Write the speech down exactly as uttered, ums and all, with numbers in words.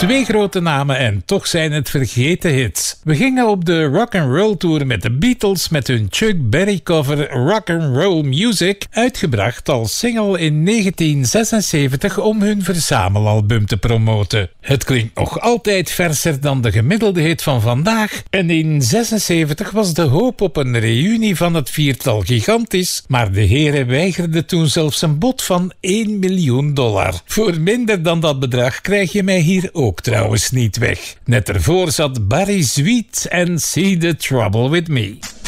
Twee grote namen en toch zijn het vergeten hits. We gingen op de rock'n'roll tour met de Beatles met hun Chuck Berry cover Rock'n'Roll Music, uitgebracht als single in negentien zesenzeventig om hun verzamelalbum te promoten. Het klinkt nog altijd verser dan de gemiddelde hit van vandaag en in zesenzeventig was de hoop op een reunie van het viertal gigantisch, maar de heren weigerden toen zelfs een bod van één miljoen dollar. Voor minder dan dat bedrag krijg je mij hier ook trouwens niet weg. Net ervoor zat Barry Sweet en See the Trouble With Me.